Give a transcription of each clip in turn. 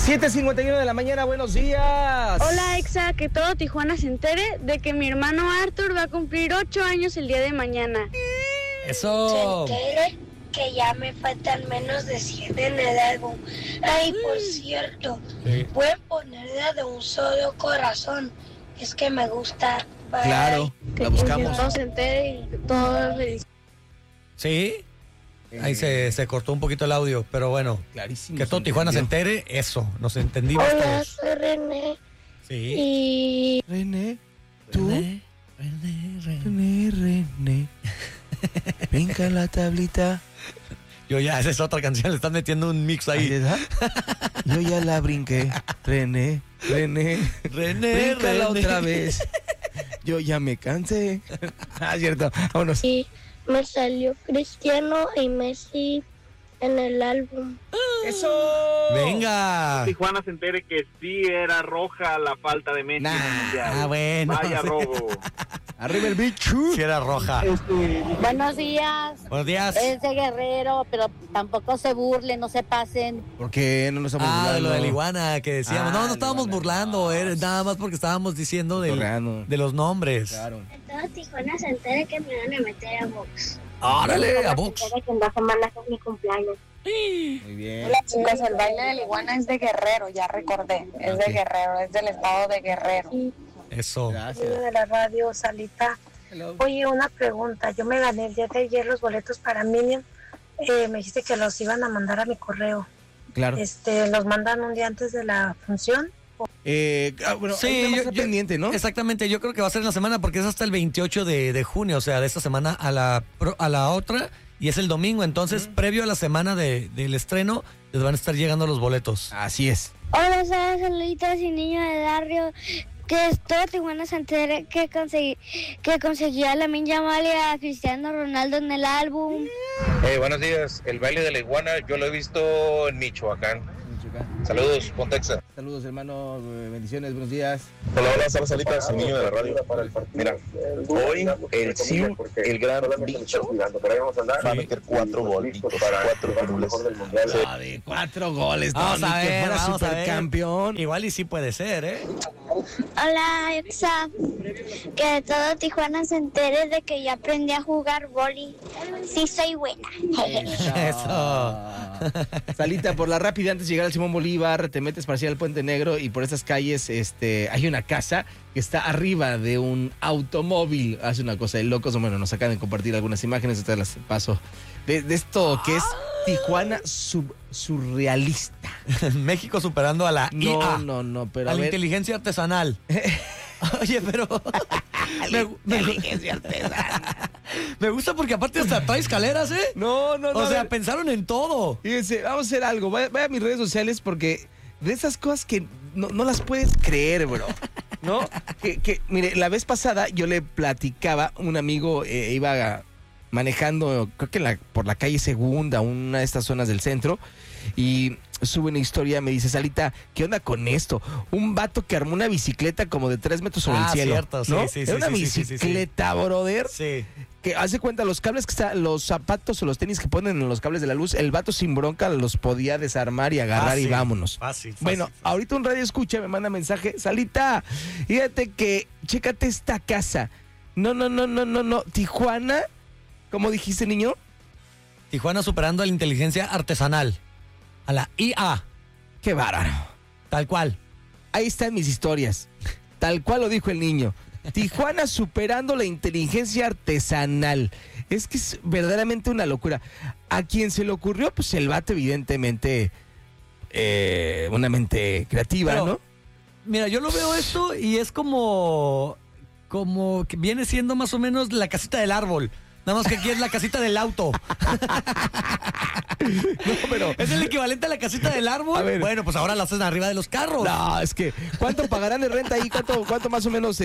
7:51 de la mañana, buenos días. Hola, Exa, que todo Tijuana se entere de que mi hermano Arthur va a cumplir 8 años el día de mañana. Eso. Se entere que ya me faltan menos de 100 en el álbum. Ay, por cierto, pueden poner la de Un Solo Corazón. Es que me gusta. Bye. Claro, Que la buscamos. todo se entere y que todo feliz. ¿Sí? Ahí se cortó un poquito el audio, pero bueno. Clarísimo. Que todo Tijuana se entere, eso. Nos entendimos Hola, todos. soy René. Sí. Y René, ¿tú? René. René. Venga la tablita. Yo ya, esa es otra canción, le están metiendo un mix ahí. ¿Verdad? Yo ya la brinqué. René. René, Bríncala otra vez. Yo ya me cansé. Cierto. Vámonos. me salió Cristiano y Messi en el álbum. ¡Eso! Venga. Tijuana se entere que sí era roja la falta de Messi en el Mundial. Bueno. Vaya robo. Arriba el bicho. Si era roja. Buenos días. Buenos días. Es de Guerrero, pero tampoco se burlen, no se pasen. ¿Por qué no nos estamos burlando? De lo de la iguana que decíamos. No la estábamos iguana. burlando, nada más porque estábamos diciendo de los nombres. Claro. Todo Tijuana se entere que me van a meter a box. Órale, a box. Que en 2 semanas es mi cumpleaños. Muy bien. Hola chicos, el baile de la iguana es de Guerrero, ya recordé. Es de Guerrero, es del estado de Guerrero. Eso. Gracias. De la radio, Salita. Hello. Oye, una pregunta. Yo me gané el día de ayer los boletos para Minion. Me dijiste que los iban a mandar a mi correo. Claro. Los mandan un día antes de la función. Bueno, Sí, ahí nada más yo- está pendiente, ¿no? Exactamente, yo creo que va a ser en la semana porque es hasta el 28 de junio, o sea, de esta semana a la otra, y es el domingo, entonces previo a la semana del estreno les van a estar llegando los boletos. Así es. Hola, saluditos y niño de barrio. Que todo Tijuana se entere que conseguía la Lamine Yamal y a Cristiano Ronaldo en el álbum. Buenos días. El baile de la iguana yo lo he visto en Michoacán. Saludos, Pontexa. Saludos, hermano. Bendiciones, buenos días. Hola, hola, Salitas, el niño de la radio. Mira, hoy el Sim, el gran bicho, va a meter 4 goles. 4 goles. De 4 goles. Vamos a ver, que fuera vamos a ver. supercampeón. Igual y sí puede ser, ¿eh? Hola, Exa. Que todo Tijuana se entere de que ya aprendí a jugar vóley. Sí, soy buena. Salita, por la rápida, antes de llegar al Simón Bolívar, te metes para ir al Puente Negro y por estas calles hay una casa que está arriba de un automóvil. Hace una cosa de locos. Bueno, nos acaban de compartir algunas imágenes, te las paso. De esto que es Tijuana surrealista. México superando a la IA. No, pero a a la ver. inteligencia artesanal. Oye, pero Inteligencia artesanal. me gusta porque aparte hasta trae escaleras, ¿eh? No. O a sea, ver. pensaron en todo. Fíjense, vamos a hacer algo. Vaya a mis redes sociales porque de esas cosas que no las puedes creer, bro. ¿No? Mire, la vez pasada yo le platicaba, un amigo iba manejando, creo que por la calle Segunda, una de estas zonas del centro, y sube una historia, me dice, Salita, ¿qué onda con esto? Un vato que armó una bicicleta como de 3 metros sobre el cielo. Cierto, sí, ¿no? sí, Era una sí, bicicleta, brother. Sí. Que hace cuenta, los cables que están, los zapatos o los tenis que ponen en los cables de la luz, el vato sin bronca los podía desarmar y agarrar y vámonos. Fácil. Bueno, ahorita un radio escucha, me manda mensaje, Salita, fíjate que, chécate esta casa. No, Tijuana, ¿cómo dijiste, niño? Tijuana superando a la inteligencia artesanal. A la IA. Qué bárbaro. Tal cual. Ahí están mis historias. Tal cual lo dijo el niño. Tijuana superando la inteligencia artesanal. Es que es verdaderamente una locura. A quien se le ocurrió, pues el vato, evidentemente, una mente creativa, Pero, ¿no? Mira, yo lo veo esto y es como que viene siendo más o menos la casita del árbol. Nada más que aquí es la casita del auto. No, pero ¿Es el equivalente a la casita del árbol? A ver. Bueno, pues ahora la hacen arriba de los carros. no, es que ¿cuánto pagarán de renta ahí? ¿Cuánto más o menos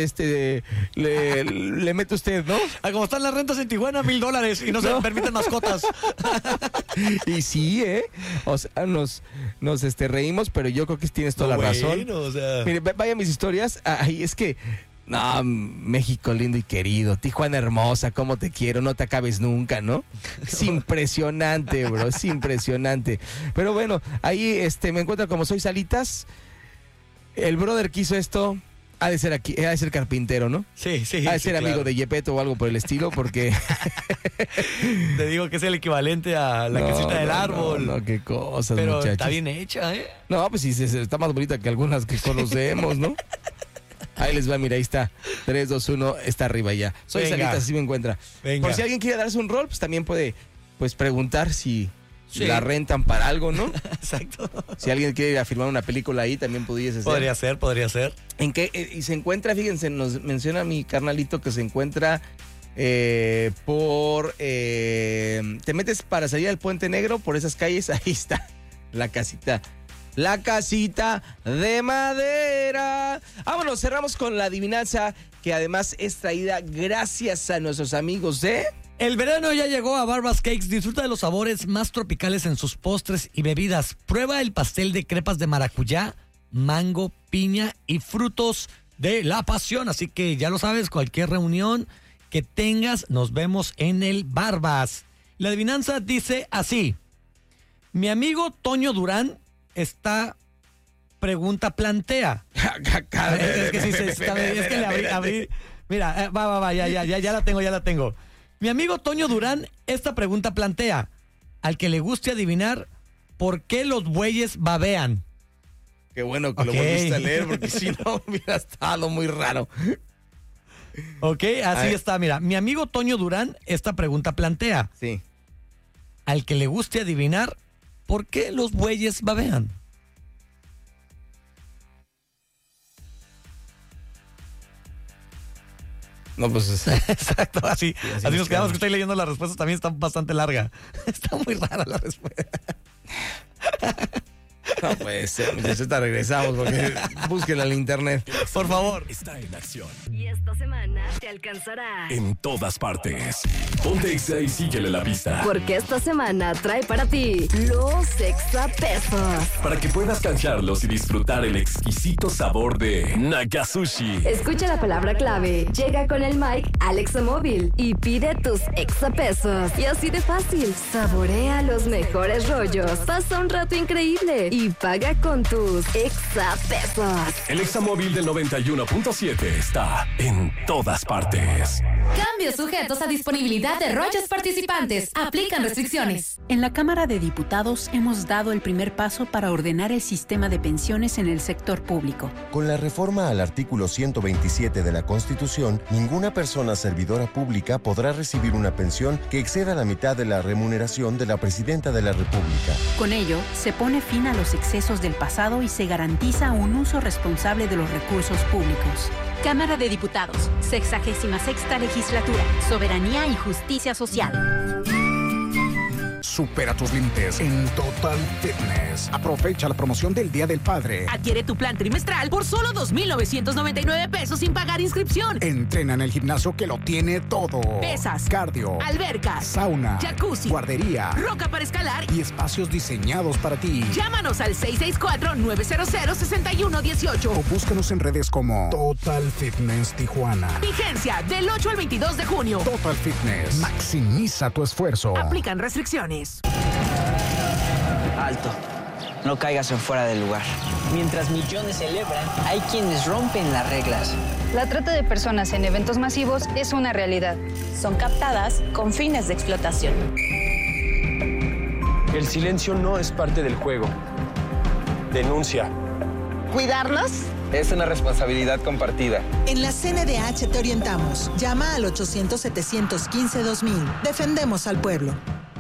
le mete usted, no? Como están las rentas en Tijuana, $1,000 y no se permiten mascotas. Y sí, o sea, nos reímos, pero yo creo que tienes toda la razón. O sea. Mire, vaya mis historias. Ay, es que No, México lindo y querido, Tijuana hermosa, cómo te quiero, no te acabes nunca, ¿no? Es impresionante, bro, es impresionante. Pero bueno, ahí me encuentro como soy Salitas. El brother que hizo esto ha de ser carpintero, ¿no? Sí. Ha de ser claro. amigo de Yepeto o algo por el estilo, porque... Te digo que es el equivalente a la casita del árbol. No, qué cosas, pero muchachos. está bien hecha, ¿eh? No, pues sí, está más bonita que algunas que conocemos, ¿no? Ahí les va, mira, ahí está. 3, 2, 1, está arriba ya. Soy Venga. Salitas, así me encuentra. Venga. Por si alguien quiere darse un rol, pues también puede preguntar si la rentan para algo, ¿no? Exacto. Si alguien quiere ir a filmar una película ahí, también pudiese ser. Podría ser. ¿En qué? Y se encuentra, fíjense, nos menciona mi carnalito que se encuentra te metes para salir al Puente Negro por esas calles, ahí está la casita. La casita de madera. Vámonos, cerramos con la adivinanza, que además es traída gracias a nuestros amigos de... El verano ya llegó a Barbas Cakes. Disfruta de los sabores más tropicales en sus postres y bebidas. Prueba el pastel de crepas de maracuyá, mango, piña y frutos de la pasión. Así que ya lo sabes, cualquier reunión que tengas, nos vemos en el Barbas. La adivinanza dice así: mi amigo Toño Durán plantea. Es que sí, es que le abrí. Mira, ya la tengo. Mi amigo Toño Durán, esta pregunta plantea: al que le guste adivinar, ¿por qué los bueyes babean? Qué bueno que lo volviste a leer, porque si no hubiera estado muy raro. Ok, así está, mira. Mi amigo Toño Durán, esta pregunta plantea: sí. Al que le guste adivinar, ¿por qué los bueyes babean? No, pues... Exacto, así nos quedamos, que estoy leyendo la respuesta, también está bastante larga. Está muy rara la respuesta. No puede ser, ahorita regresamos porque búsquenla en internet. Por favor. Está en acción. Y esta semana te alcanzará En todas partes. Ponte Exa y síguele la pista. porque esta semana trae para ti los exapesos. Para que puedas canjearlos y disfrutar el exquisito sabor de Nakasushi. Escucha la palabra clave, llega con el mic Alexa Móvil y pide tus exapesos. Y así de fácil, saborea los mejores rollos, pasa un rato increíble y paga con tus exapesos. El Exa móvil del 91.7 está en todas partes. Cambios sujetos a disponibilidad de rollos participantes. Aplican restricciones. En la Cámara de Diputados hemos dado el primer paso para ordenar el sistema de pensiones en el sector público. Con la reforma al artículo 127 de la Constitución, ninguna persona servidora pública podrá recibir una pensión que exceda la mitad de la remuneración de la Presidenta de la República. Con ello, se pone fin a los excesos del pasado y se garantiza un uso responsable de los recursos públicos. Cámara de Diputados, 66ª Legislatura, Soberanía y Justicia Social. Supera tus límites en Total Fitness. Aprovecha la promoción del Día del Padre. Adquiere tu plan trimestral por solo 2,999 pesos sin pagar inscripción. Entrena en el gimnasio que lo tiene todo. Pesas, cardio, albercas, sauna, jacuzzi, guardería, roca para escalar y espacios diseñados para ti. Llámanos al 664-900-6118 o búscanos en redes como Total Fitness Tijuana. Vigencia del 8 al 22 de junio. Total Fitness. Maximiza tu esfuerzo. Aplican restricciones. Alto. No caigas en fuera del lugar. Mientras millones celebran, hay quienes rompen las reglas. La trata de personas en eventos masivos es una realidad. Son captadas con fines de explotación. El silencio no es parte del juego. Denuncia. ¿Cuidarnos? Es una responsabilidad compartida. En la CNDH te orientamos. Llama al 800-715-2000. Defendemos al pueblo.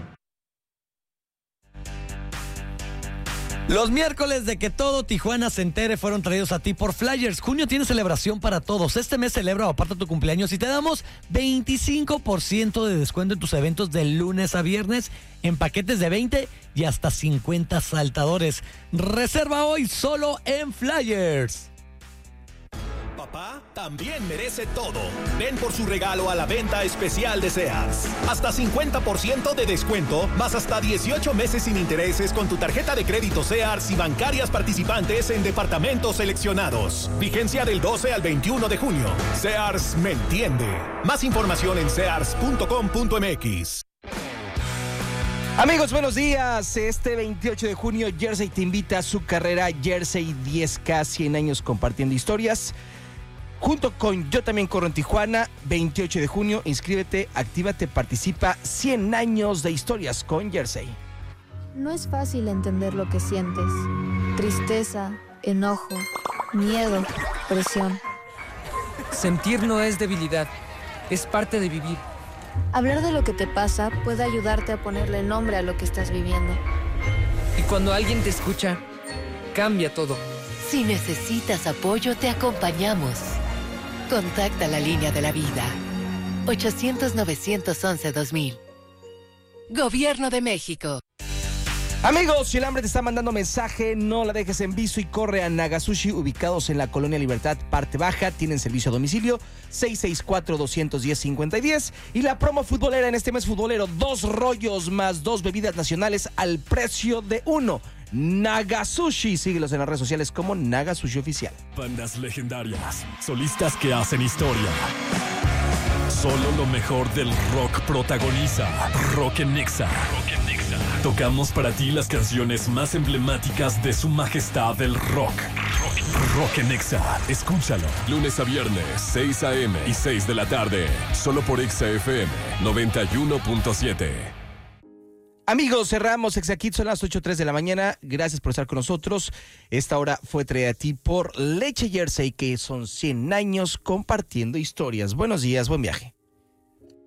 Los miércoles de que todo Tijuana se entere fueron traídos a ti por Flyers. Junio tiene celebración para todos. Este mes celebra o aparta tu cumpleaños y te damos 25% de descuento en tus eventos de lunes a viernes en paquetes de 20 y hasta 50 saltadores. Reserva hoy solo en Flyers. Papá. también merece todo. Ven por su regalo a la venta especial de Sears. Hasta 50% de descuento, más hasta 18 meses sin intereses con tu tarjeta de crédito Sears y bancarias participantes en departamentos seleccionados. Vigencia del 12 al 21 de junio. Sears me entiende. Más información en sears.com.mx. Amigos, buenos días. Este 28 de junio, Jersey te invita a su carrera Jersey 10K, 100 años compartiendo historias. Junto con Yo También Corro en Tijuana, 28 de junio, inscríbete, actívate, participa, 100 años de historias con Jersey. No es fácil entender lo que sientes. Tristeza, enojo, miedo, presión. Sentir no es debilidad, es parte de vivir. Hablar de lo que te pasa puede ayudarte a ponerle nombre a lo que estás viviendo. Y cuando alguien te escucha, cambia todo. Si necesitas apoyo, te acompañamos. Contacta la línea de la vida. 800-911-2000. Gobierno de México. Amigos, si el hambre te está mandando mensaje, no la dejes en visto y corre a Nagasushi, ubicados en la Colonia Libertad, parte baja. Tienen servicio a domicilio, 664-210-5010. Y la promo futbolera en este mes futbolero, 2 rollos más 2 bebidas nacionales al precio de 1. Nagasushi, síguelos en las redes sociales como Nagasushi Oficial. Bandas legendarias, solistas que hacen historia. Solo lo mejor del rock protagoniza Rock en Nexa. Tocamos para ti las canciones más emblemáticas de su majestad del rock. Rock en Nexa. Escúchalo. Lunes a viernes, 6 a.m. y 6 de la tarde. Solo por Exa FM 91.7. Amigos, cerramos Exa Kids, son las 8:03 de la mañana. Gracias por estar con nosotros. Esta hora fue traída a ti por Leche Jersey, que son 100 años compartiendo historias. Buenos días, buen viaje.